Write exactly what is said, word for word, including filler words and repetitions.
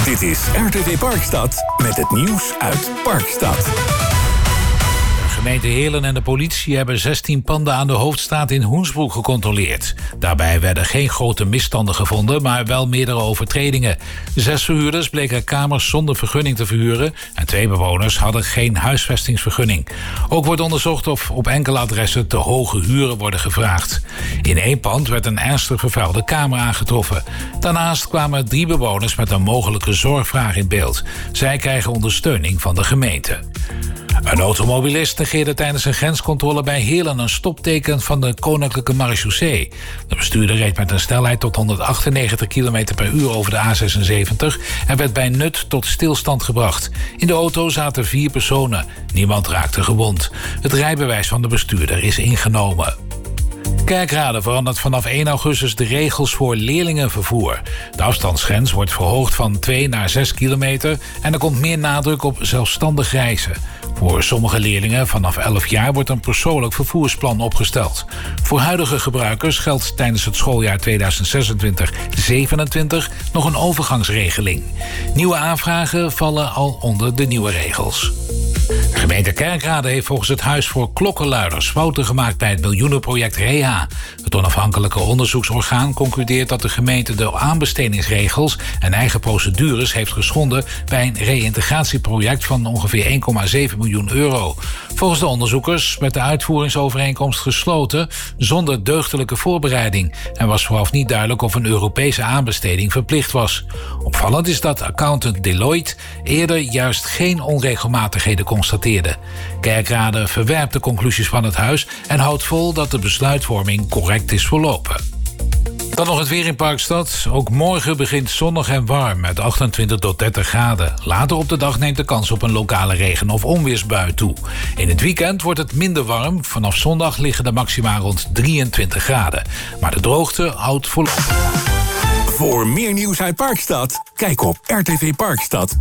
Dit is R T V Parkstad met het nieuws uit Parkstad. De gemeente Heerlen en de politie hebben zestien panden aan de Hoofdstraat in Hoensbroek gecontroleerd. Daarbij werden geen grote misstanden gevonden, maar wel meerdere overtredingen. Zes verhuurders bleken kamers zonder vergunning te verhuren en twee bewoners hadden geen huisvestingsvergunning. Ook wordt onderzocht of op enkele adressen te hoge huren worden gevraagd. In één pand werd een ernstig vervuilde kamer aangetroffen. Daarnaast kwamen drie bewoners met een mogelijke zorgvraag in beeld. Zij krijgen ondersteuning van de gemeente. Een automobilist negeerde tijdens een grenscontrole bij Heerlen een stopteken van de Koninklijke Marechaussee. De bestuurder reed met een snelheid tot honderdachtennegentig kilometer per uur over de A zesenzeventig en werd bij nut tot stilstand gebracht. In de auto zaten vier personen. Niemand raakte gewond. Het rijbewijs van de bestuurder is ingenomen. Kerkrade verandert vanaf één augustus de regels voor leerlingenvervoer. De afstandsgrens wordt verhoogd van twee naar zes kilometer en er komt meer nadruk op zelfstandig reizen. Voor sommige leerlingen vanaf elf jaar wordt een persoonlijk vervoersplan opgesteld. Voor huidige gebruikers geldt tijdens het schooljaar tweeduizend zesentwintig zevenentwintig nog een overgangsregeling. Nieuwe aanvragen vallen al onder de nieuwe regels. De gemeente Kerkrade heeft volgens het Huis voor Klokkenluiders fouten gemaakt bij het miljoenenproject Reha. Het onafhankelijke onderzoeksorgaan concludeert dat de gemeente de aanbestedingsregels en eigen procedures heeft geschonden bij een reïntegratieproject van ongeveer één komma zeven miljoen euro. Volgens de onderzoekers werd de uitvoeringsovereenkomst gesloten zonder deugdelijke voorbereiding en was vooraf niet duidelijk of een Europese aanbesteding verplicht was. Opvallend is dat accountant Deloitte eerder juist geen onregelmatigheden constateerde. Kerkrade verwerpt de conclusies van het huis en houdt vol dat de besluitvorming correct is verlopen. Dan nog het weer in Parkstad. Ook morgen begint zonnig en warm met achtentwintig tot dertig graden. Later op de dag neemt de kans op een lokale regen- of onweersbui toe. In het weekend wordt het minder warm. Vanaf zondag liggen de maxima rond drieëntwintig graden. Maar de droogte houdt voorlopig. Voor meer nieuws uit Parkstad, kijk op r t v parkstad